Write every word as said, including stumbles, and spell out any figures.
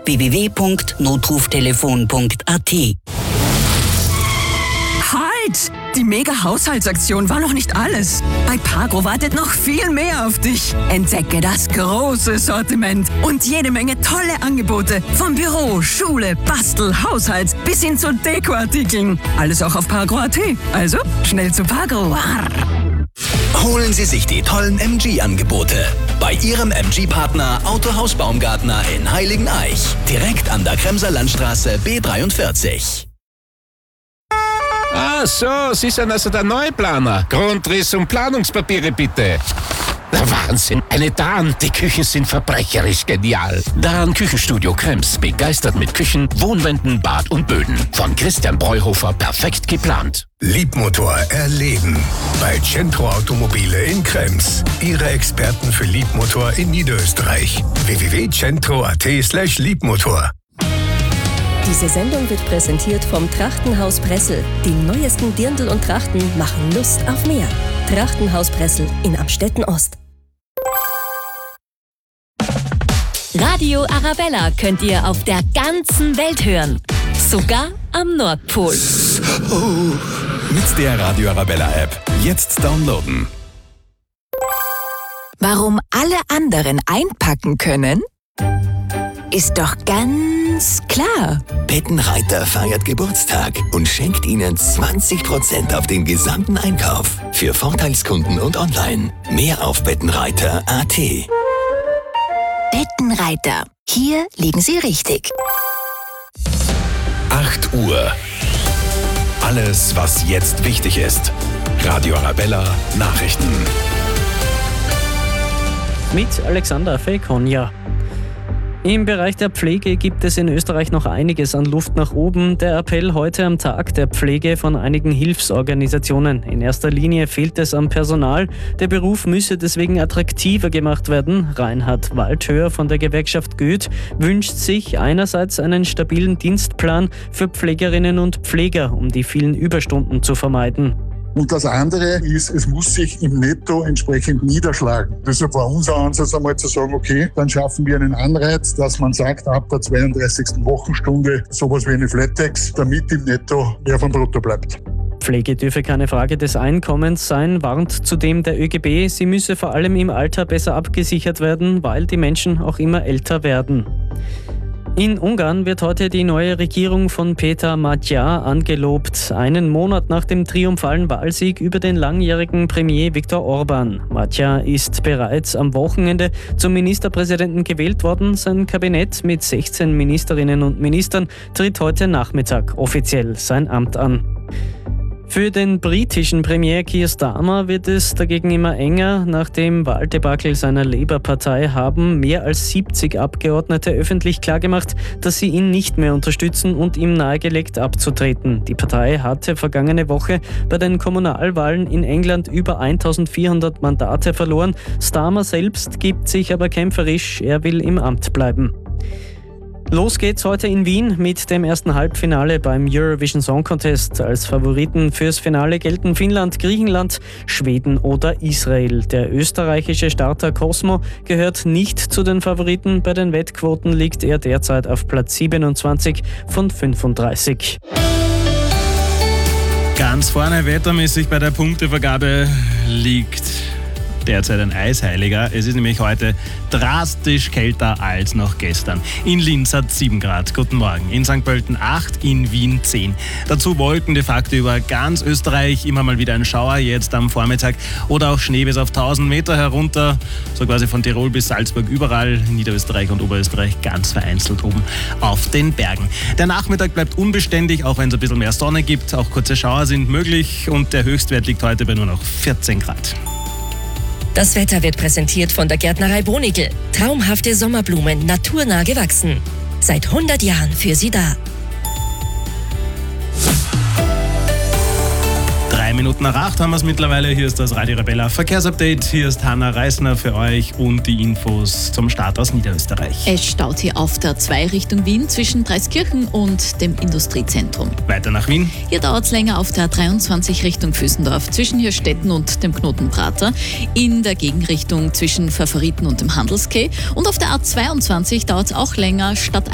w w w punkt notruftelefon punkt a t. Halt! Die Mega-Haushaltsaktion war noch nicht alles. Bei Pagro wartet noch viel mehr auf dich. Entdecke das große Sortiment und jede Menge tolle Angebote. Vom Büro, Schule, Bastel, Haushalt bis hin zu Dekoartikeln. Alles auch auf Pagro punkt a t. Also, schnell zu Pagro. Holen Sie sich die tollen M G-Angebote bei Ihrem M G-Partner Autohaus Baumgartner in Heiligeneich. Direkt an der Kremser Landstraße B dreiundvierzig. Ah, so, Sie sind also der Neuplaner. Grundriss und Planungspapiere bitte. Der Wahnsinn, eine Dahn, die Küchen sind verbrecherisch genial. Dahn Küchenstudio Krems, begeistert mit Küchen, Wohnwänden, Bad und Böden. Von Christian Breuhofer perfekt geplant. Liebmotor erleben. Bei Centro Automobile in Krems. Ihre Experten für Liebmotor in Niederösterreich. w w w punkt centro punkt a t slash Liebmotor. Diese Sendung wird präsentiert vom Trachtenhaus Pressel. Die neuesten Dirndl und Trachten machen Lust auf mehr. Trachtenhaus Pressel in Amstetten Ost. Radio Arabella könnt ihr auf der ganzen Welt hören. Sogar am Nordpol. Oh. Mit der Radio Arabella App. Jetzt downloaden. Warum alle anderen einpacken können? Ist doch ganz klar. Bettenreiter feiert Geburtstag und schenkt Ihnen zwanzig Prozent auf den gesamten Einkauf. Für Vorteilskunden und online. Mehr auf bettenreiter punkt a t. Bettenreiter. Hier liegen Sie richtig. acht Uhr. Alles, was jetzt wichtig ist. Radio Arabella Nachrichten. Mit Alexander Fekonja. Im Bereich der Pflege gibt es in Österreich noch einiges an Luft nach oben. Der Appell heute am Tag der Pflege von einigen Hilfsorganisationen. In erster Linie fehlt es am Personal. Der Beruf müsse deswegen attraktiver gemacht werden. Reinhard Waldhöher von der Gewerkschaft Goeth wünscht sich einerseits einen stabilen Dienstplan für Pflegerinnen und Pfleger, um die vielen Überstunden zu vermeiden. Und das andere ist, es muss sich im Netto entsprechend niederschlagen. Deshalb war unser Ansatz einmal zu sagen, okay, dann schaffen wir einen Anreiz, dass man sagt, ab der zweiunddreißigsten Wochenstunde sowas wie eine Flat-Tax, damit im Netto mehr vom Brutto bleibt. Pflege dürfe keine Frage des Einkommens sein, warnt zudem der ÖGB, sie müsse vor allem im Alter besser abgesichert werden, weil die Menschen auch immer älter werden. In Ungarn wird heute die neue Regierung von Peter Magyar angelobt, einen Monat nach dem triumphalen Wahlsieg über den langjährigen Premier Viktor Orban. Magyar ist bereits am Wochenende zum Ministerpräsidenten gewählt worden. Sein Kabinett mit sechzehn Ministerinnen und Ministern tritt heute Nachmittag offiziell sein Amt an. Für den britischen Premier Keir Starmer wird es dagegen immer enger. Nach dem Wahldebakel seiner Labour-Partei haben mehr als siebzig Abgeordnete öffentlich klargemacht, dass sie ihn nicht mehr unterstützen und ihm nahegelegt abzutreten. Die Partei hatte vergangene Woche bei den Kommunalwahlen in England über eintausendvierhundert Mandate verloren. Starmer selbst gibt sich aber kämpferisch, er will im Amt bleiben. Los geht's heute in Wien mit dem ersten Halbfinale beim Eurovision Song Contest. Als Favoriten fürs Finale gelten Finnland, Griechenland, Schweden oder Israel. Der österreichische Starter Cosmo gehört nicht zu den Favoriten. Bei den Wettquoten liegt er derzeit auf Platz siebenundzwanzig von fünfunddreißig. Ganz vorne wettermäßig bei der Punktevergabe liegt derzeit ein Eisheiliger. Es ist nämlich heute drastisch kälter als noch gestern. In Linz hat sieben Grad. Guten Morgen. In Sankt Pölten acht, in Wien zehn. Dazu Wolken de facto über ganz Österreich. Immer mal wieder ein Schauer jetzt am Vormittag. Oder auch Schnee bis auf tausend Meter herunter. So quasi von Tirol bis Salzburg überall. In Niederösterreich und Oberösterreich ganz vereinzelt oben auf den Bergen. Der Nachmittag bleibt unbeständig, auch wenn es ein bisschen mehr Sonne gibt. Auch kurze Schauer sind möglich. Und der Höchstwert liegt heute bei nur noch vierzehn Grad. Das Wetter wird präsentiert von der Gärtnerei Bonigl. Traumhafte Sommerblumen, naturnah gewachsen. Seit hundert Jahren für Sie da. Drei Minuten nach acht haben wir es mittlerweile. Hier ist das Radio Arabella Verkehrsupdate. Hier ist Hanna Reisner für euch und die Infos zum Start aus Niederösterreich. Es staut hier auf der zwei Richtung Wien zwischen Dreiskirchen und dem Industriezentrum. Weiter nach Wien. Hier dauert es länger auf der dreiundzwanzig Richtung Füßendorf zwischen Hirstetten und dem Knotenprater. In der Gegenrichtung zwischen Favoriten und dem Handelskeh. Und auf der A zweiundzwanzig dauert es auch länger statt